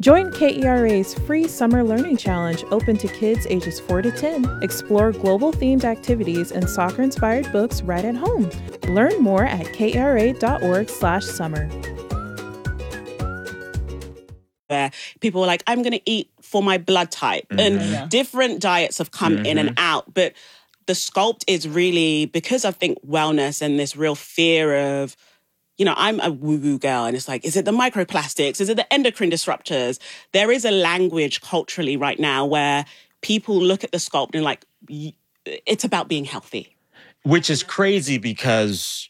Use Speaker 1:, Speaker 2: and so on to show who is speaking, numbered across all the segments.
Speaker 1: Join KERA's free Summer Learning Challenge open to kids ages 4 to 10. Explore global-themed activities and soccer-inspired books right at home. Learn more at kera.org/summer.
Speaker 2: Where people are like, I'm going to eat for my blood type. And different diets have come in and out. But the Sculpt is really, because I think wellness and this real fear of, you know, I'm a woo-woo girl, and it's like, is it the microplastics? Is it the endocrine disruptors? There is a language culturally right now where people look at the Sculpt and like, it's about being healthy.
Speaker 3: Which is crazy because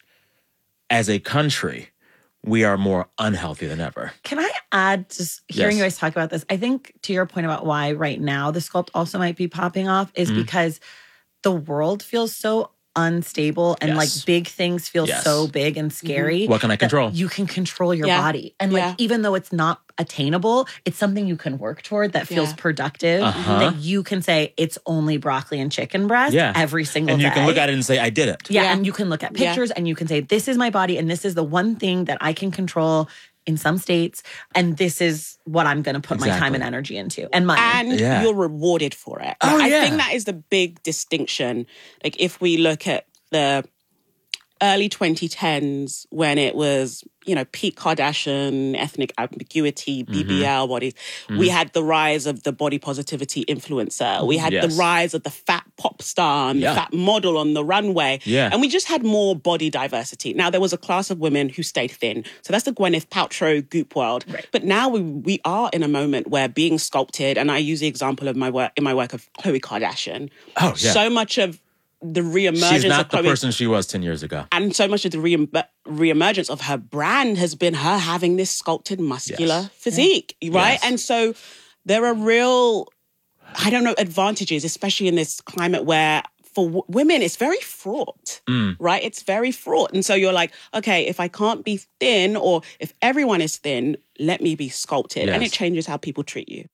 Speaker 3: as a country, we are more unhealthy than ever.
Speaker 4: Can I add, just hearing you guys talk about this, I think to your point about why right now the Sculpt also might be popping off is because the world feels so unstable and like big things feel so big and scary.
Speaker 3: What can I control?
Speaker 4: You can control your body. And like, even though it's not attainable, it's something you can work toward that feels productive, that you can say it's only broccoli and chicken breast every single day.
Speaker 3: And you can look at it and say, I did it.
Speaker 4: Yeah, and you can look at pictures and you can say, this is my body and this is the one thing that I can control in some states, and this is what I'm going to put my time and energy into, and money.
Speaker 2: And you're rewarded for it. I think that is the big distinction. Like, if we look at the early 2010s, when it was, you know, peak Kardashian, ethnic ambiguity, BBL bodies, we had the rise of the body positivity influencer. We had the rise of the fat pop star and the fat model on the runway. And we just had more body diversity. Now, there was a class of women who stayed thin. So that's the Gwyneth Paltrow goop world. Right. But now we are in a moment where being sculpted, and I use the example of my work of Khloe Kardashian.
Speaker 3: Oh, yeah.
Speaker 2: So much of the reemergence
Speaker 3: She's not
Speaker 2: of
Speaker 3: the
Speaker 2: Khloe,
Speaker 3: person she was 10 years ago.
Speaker 2: and so much of the reemergence of her brand has been her having this sculpted muscular physique, right? And so there are real, advantages, especially in this climate where for women, it's very fraught, right? It's very fraught. And so you're like, okay, if I can't be thin, or if everyone is thin, let me be sculpted. And it changes how people treat you.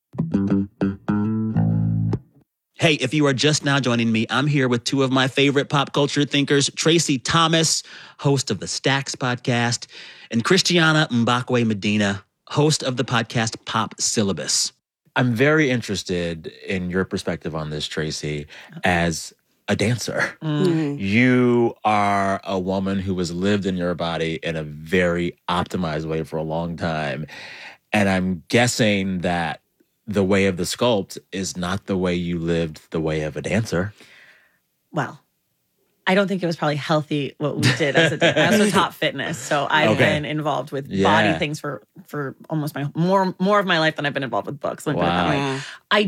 Speaker 5: Hey, if you are just now joining me, I'm here with two of my favorite pop culture thinkers, Tracy Thomas, host of the Stacks podcast, and Christiana Mbakwe Medina, host of the podcast Pop Syllabus.
Speaker 3: I'm very interested in your perspective on this, Tracy, as a dancer. You are a woman who has lived in your body in a very optimized way for a long time. And I'm guessing that the way of the Sculpt is not the way you lived the way of a dancer.
Speaker 4: Well, I don't think it was probably healthy what we did as a dancer. I was with Top Fitness, so I've been involved with body things for almost more of my life than I've been involved with books. Let me put it that way.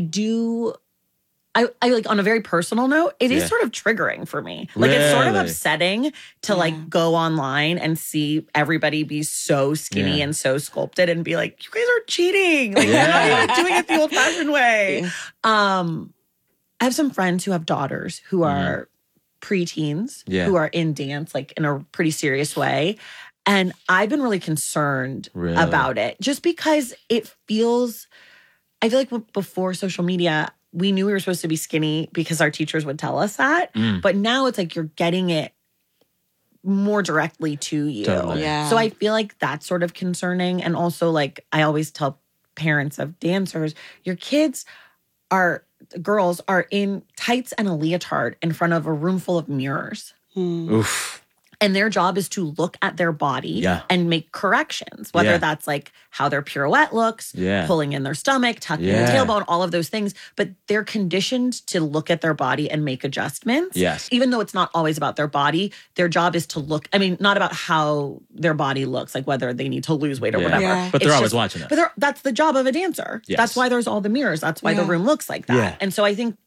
Speaker 4: I like, on a very personal note, it is sort of triggering for me. Like, it's sort of upsetting to like go online and see everybody be so skinny and so sculpted and be like, you guys are cheating. Like, you're not even doing it the old-fashioned way. I have some friends who have daughters who are preteens, who are in dance, like in a pretty serious way. And I've been really concerned about it just because I feel like before social media, we knew we were supposed to be skinny because our teachers would tell us that. But now it's like you're getting it more directly to you.
Speaker 3: Totally.
Speaker 4: So I feel like that's sort of concerning. And also, like, I always tell parents of dancers, your girls are in tights and a leotard in front of a room full of mirrors.
Speaker 3: Oof.
Speaker 4: And their job is to look at their body and make corrections, whether that's like how their pirouette looks, pulling in their stomach, tucking the tailbone, all of those things. But they're conditioned to look at their body and make adjustments.
Speaker 3: Yes.
Speaker 4: Even though it's not always about their body, their job is to look, not about how their body looks, like whether they need to lose weight or whatever.
Speaker 2: Yeah.
Speaker 3: But they're always watching it.
Speaker 4: But that's the job of a dancer.
Speaker 3: Yes.
Speaker 4: That's why there's all the mirrors. That's why the room looks like that.
Speaker 3: Yeah.
Speaker 4: And so I think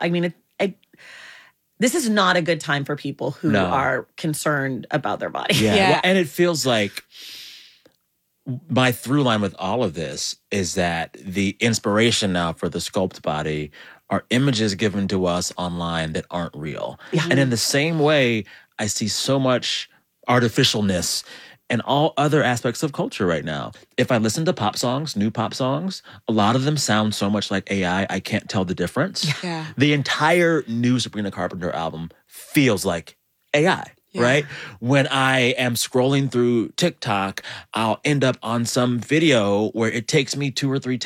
Speaker 4: this is not a good time for people who are concerned about their body.
Speaker 3: Well, and it feels like my through line with all of this is that the inspiration now for the Sculpt body are images given to us online that aren't real. And in the same way, I see so much artificialness and all other aspects of culture right now. If I listen to pop songs, new pop songs, a lot of them sound so much like AI, I can't tell the difference. The entire new Sabrina Carpenter album feels like AI, right? When I am scrolling through TikTok, I'll end up on some video where it takes me 2 or 3